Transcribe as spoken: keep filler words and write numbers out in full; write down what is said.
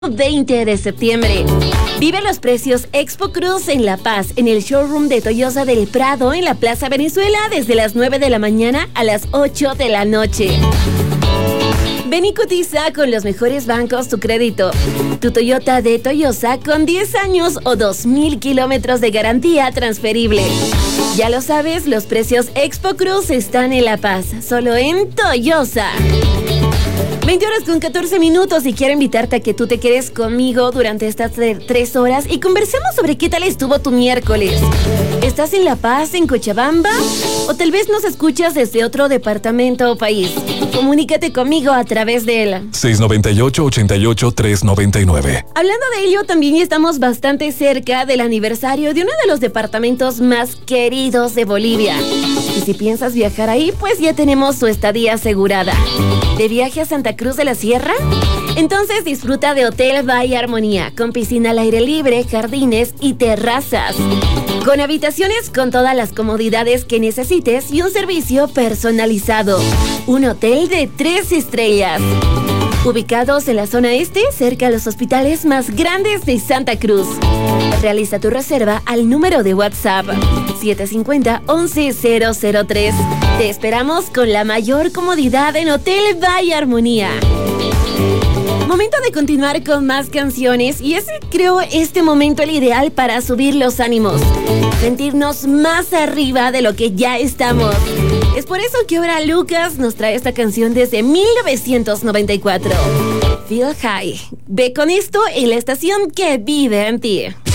veinte de septiembre. Vive los precios Expo Cruz en La Paz, en el showroom de Toyota del Prado, en la Plaza Venezuela, desde las nueve de la mañana a las ocho de la noche. Ven y cotiza con los mejores bancos tu crédito. Tu Toyota de Toyosa con diez años o dos mil kilómetros de garantía transferible. Ya lo sabes, los precios Expo Cruz están en La Paz, solo en Toyosa. veinte horas con catorce minutos y quiero invitarte a que tú te quedes conmigo durante estas tres horas y conversemos sobre qué tal estuvo tu miércoles. ¿Estás en La Paz, en Cochabamba? ¿O tal vez nos escuchas desde otro departamento o país? Comunícate conmigo a través del seis nueve ocho, ocho ocho, tres nueve nueve. Hablando de ello, también estamos bastante cerca del aniversario de uno de los departamentos más queridos de Bolivia. Y si piensas viajar ahí, pues ya tenemos tu estadía asegurada. ¿De viaje a Santa Cruz de la Sierra? Entonces disfruta de Hotel Valle Armonía, con piscina al aire libre, jardines y terrazas. Con habitaciones con todas las comodidades que necesites y un servicio personalizado. Un hotel de tres estrellas. Ubicados en la zona este, cerca de los hospitales más grandes de Santa Cruz. Realiza tu reserva al número de WhatsApp siete cinco cero, once cero cero tres. Te esperamos con la mayor comodidad en Hotel Valle Armonía. Momento de continuar con más canciones y es, creo, este momento el ideal para subir los ánimos, sentirnos más arriba de lo que ya estamos. Es por eso que ahora Lucas nos trae esta canción desde mil novecientos noventa y cuatro. Feel High. Ve con esto en la estación que vive en ti.